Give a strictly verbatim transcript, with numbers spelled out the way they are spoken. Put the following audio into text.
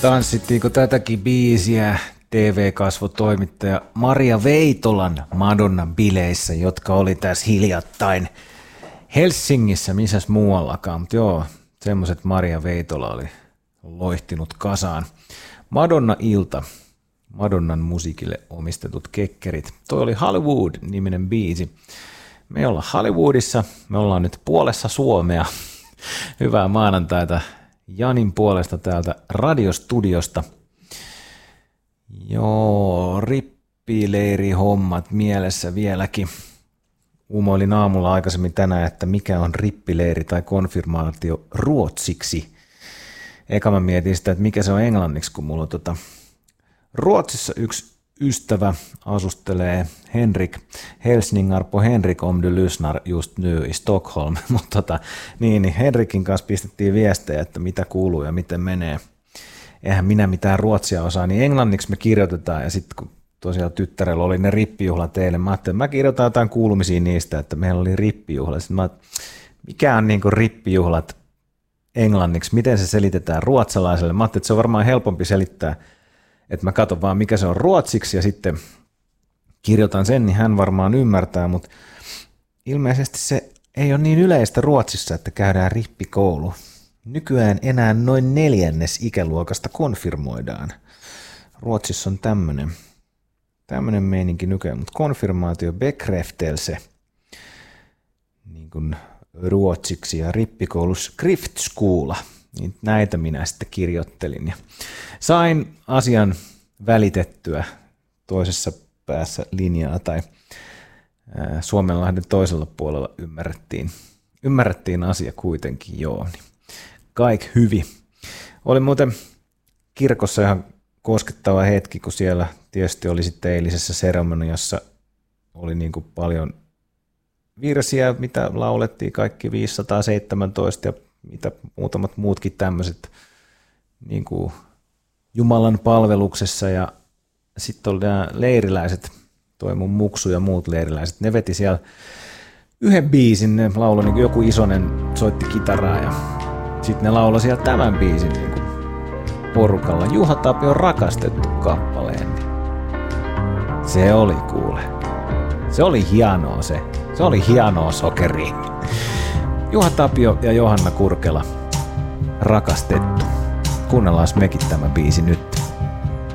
Tanssittiinko tätäkin biisiä T V-kasvotoimittaja Maria Veitolan Madonnan bileissä, jotka oli tässä hiljattain Helsingissä, missäs muuallakaan. Mutta joo, semmoiset Maria Veitola oli loihtinut kasaan. Madonna-ilta, Madonnan musiikille omistetut kekkerit. Toi oli Hollywood-niminen biisi. Me ollaan Hollywoodissa, me ollaan nyt puolessa Suomea. Hyvää maanantaita Janin puolesta täältä radiostudiosta. Joo, rippileirihommat mielessä vieläkin. Uumoilin aamulla aikaisemmin tänään, että mikä on rippileiri tai konfirmaatio ruotsiksi. Eka mä mietin sitä, että mikä se on englanniksi, kun mulla on tota Ruotsissa yksi ystävä asustelee Henrik, Helsningar på Henrik om du lyssnar just nu i Stockholm. Mutta tota, niin, niin Henrikin kanssa pistettiin viestejä, että mitä kuuluu ja miten menee. Eihän minä mitään ruotsia osaa, niin englanniksi me kirjoitetaan. Ja sitten kun tosiaan tyttärellä oli ne rippijuhlat teille, mä ajattelin, että mä kirjoitan jotain kuulumisia niistä, että meillä oli rippijuhla. Sitten mä mikä on niin kuin rippijuhlat englanniksi, miten se selitetään ruotsalaiselle? Mä ajattelin, että se on varmaan helpompi selittää, että mä katson vaan mikä se on ruotsiksi ja sitten kirjoitan sen, niin hän varmaan ymmärtää, mutta ilmeisesti se ei ole niin yleistä Ruotsissa, että käydään rippikoulu. Nykyään enää noin neljännes ikäluokasta konfirmoidaan. Ruotsissa on tämmöinen, tämmöinen meininki nykyään, mutta konfirmaatio bekräftelse, niin kuin ruotsiksi, ja rippikoulu skriftskola, niin näitä minä sitten kirjoittelin ja sain asian välitettyä toisessa päässä linjaa tai Suomenlahden toisella puolella ymmärrettiin, ymmärrettiin asia kuitenkin, joo, niin kaikki hyvin. Oli muuten kirkossa ihan koskettava hetki, kun siellä tietysti oli sitten eilisessä seremoniassa oli niin kuin paljon virsiä, mitä laulettiin, kaikki viisisataaseitsemäntoista ja mitä muutamat muutkin tämmöiset niin kuin Jumalan palveluksessa, ja sitten oli nämä leiriläiset, toi mun muksu ja muut leiriläiset, ne veti siellä yhden biisin, ne lauloi niin kuin joku isonen soitti kitaraa ja sitten ne lauloi siellä tämän biisin niin kuin porukalla, Juha Tapion rakastettu kappaleen. Se oli kuule, se oli hienoa se, se oli hienoa sokeri. Juha Tapio ja Johanna Kurkela, rakastettu. Kuunnellaan mekin tämä biisi nyt.